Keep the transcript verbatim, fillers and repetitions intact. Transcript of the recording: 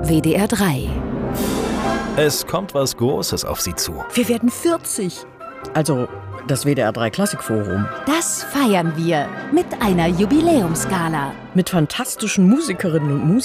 W D R drei. Es kommt was Großes auf Sie zu. Wir werden vierzig. Also das W D R drei Klassikforum. Das feiern wir mit einer Jubiläumsgala. Mit fantastischen Musikerinnen und Musikern.